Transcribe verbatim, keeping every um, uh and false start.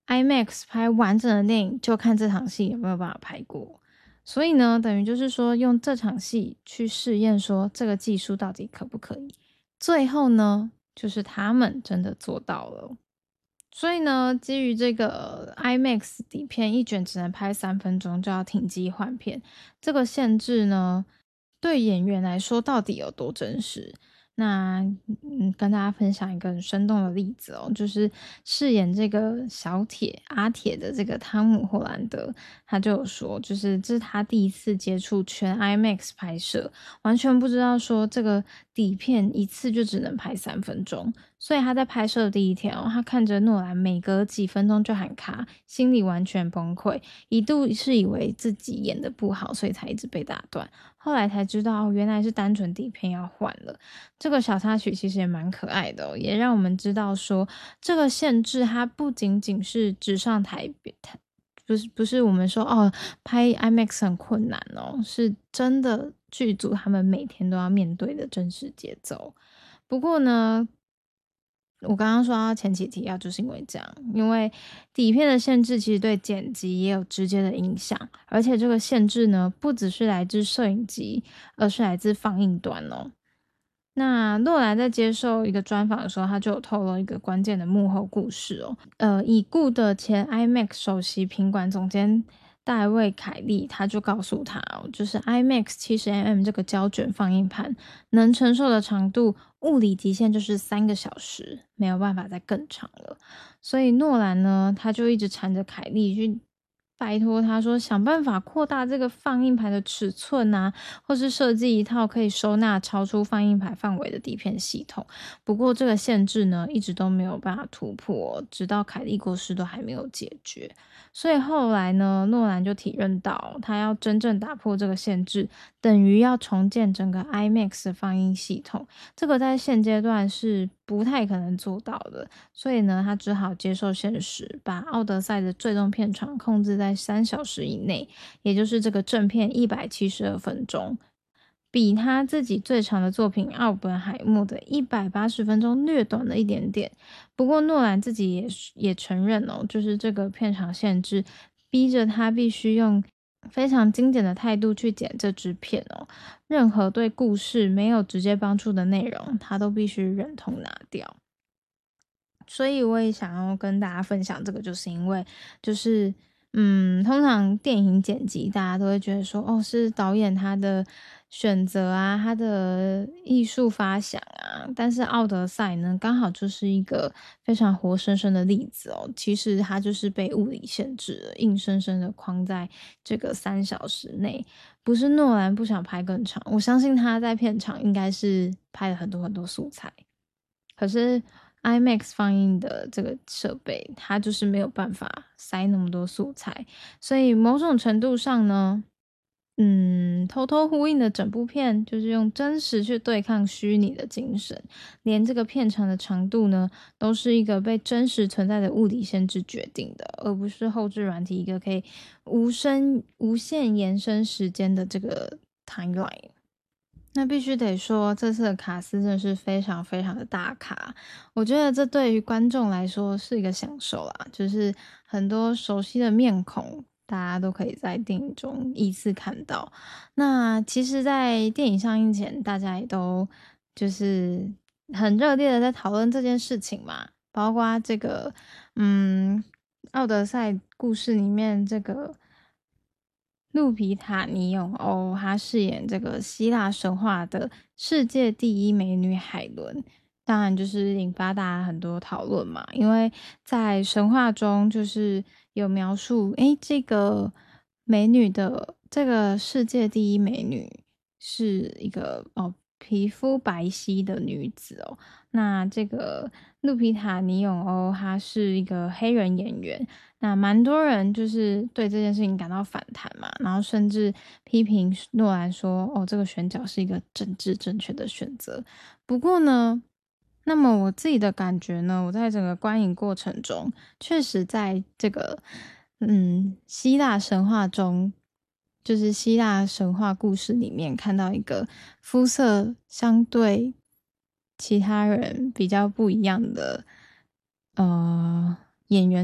IMAX 拍完整的电影，就看这场戏有没有办法拍过。所以呢，等于就是说用这场戏去试验说这个技术到底可不可以。最后呢，就是他们真的做到了。所以呢，基于这个 IMAX 底片一卷只能拍三分钟就要停机换片，这个限制呢，对演员来说到底有多真实？那嗯，跟大家分享一个很生动的例子哦，就是饰演这个小铁阿铁的这个汤姆·霍兰德，他就有说，就是这是他第一次接触全 IMAX 拍摄，完全不知道说这个底片一次就只能拍三分钟，所以他在拍摄的第一天哦，他看着诺兰每隔几分钟就喊卡，心里完全崩溃，一度是以为自己演的不好，所以才一直被打断。后来才知道，原来是单纯底片要换了。这个小插曲其实也蛮可爱的哦，也让我们知道说，这个限制它不仅仅是纸上台台，不是不是我们说哦，拍 IMAX 很困难哦，是真的剧组他们每天都要面对的真实节奏。不过呢，我刚刚说到前期提要，就是因为这样，因为底片的限制其实对剪辑也有直接的影响，而且这个限制呢，不只是来自摄影机，而是来自放映端哦。那诺兰在接受一个专访的时候，他就有透露一个关键的幕后故事哦。呃，已故的前 IMAX 首席品管总监戴维·凯利，他就告诉他哦，就是 IMAX 七十 mm 这个胶卷放映盘能承受的长度，物理极限就是三个小时，没有办法再更长了。所以诺兰呢，他就一直缠着凯利去拜托他说，想办法扩大这个放映盘的尺寸啊，或是设计一套可以收纳超出放映盘范围的底片系统。不过这个限制呢，一直都没有办法突破，直到凯利过世都还没有解决。所以后来呢，诺兰就体认到，他要真正打破这个限制，等于要重建整个 IMAX 的放映系统。这个在现阶段是不太可能做到的，所以呢，他只好接受现实，把《奥德赛》的最终片长控制在三小时以内，也就是这个正片一百七十二分钟，比他自己最长的作品《奥本海默》的一百八十分钟略短了一点点。不过诺兰自己也也承认哦，就是这个片长限制逼着他必须用非常精简的态度去剪这支片哦，任何对故事没有直接帮助的内容，他都必须忍痛拿掉。所以我也想要跟大家分享这个，就是因为就是嗯，通常电影剪辑大家都会觉得说，哦，是导演他的选择啊，他的艺术发想啊，但是《奥德赛》呢，刚好就是一个非常活生生的例子哦。其实它就是被物理限制了，硬生生的框在这个三小时内。不是诺兰不想拍更长，我相信他在片场应该是拍了很多很多素材，可是 IMAX 放映的这个设备，它就是没有办法塞那么多素材，所以某种程度上呢，嗯，偷偷呼应的整部片就是用真实去对抗虚拟的精神，连这个片长的长度呢，都是一个被真实存在的物理限制决定的，而不是后置软体一个可以无声无限延伸时间的这个 timeline。那必须得说，这次的卡司真的是非常非常的大咖，我觉得这对于观众来说是一个享受啦，就是很多熟悉的面孔，大家都可以在电影中依次看到。那其实在电影上映前，大家也都就是很热烈的在讨论这件事情嘛，包括这个嗯，《奥德赛》故事里面这个路皮塔尼永欧，她饰演这个希腊神话的世界第一美女海伦，当然就是引发大家很多讨论嘛。因为在神话中，就是有描述，诶，这个美女的这个世界第一美女是一个哦皮肤白皙的女子哦。那这个路皮塔尼永欧，她是一个黑人演员。那蛮多人就是对这件事情感到反弹嘛，然后甚至批评诺兰说：“哦，这个选角是一个政治正确的选择。”不过呢，那么我自己的感觉呢，我在整个观影过程中，确实在这个嗯希腊神话中，就是希腊神话故事里面看到一个肤色相对其他人比较不一样的呃。演员